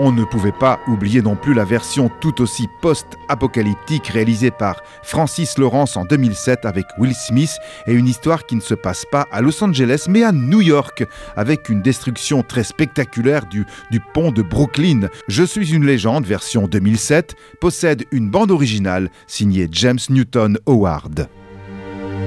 On ne pouvait pas oublier non plus la version tout aussi post-apocalyptique réalisée par Francis Lawrence en 2007 avec Will Smith et une histoire qui ne se passe pas à Los Angeles mais à New York avec une destruction très spectaculaire du pont de Brooklyn. Je suis une légende version 2007 possède une bande originale signée James Newton Howard.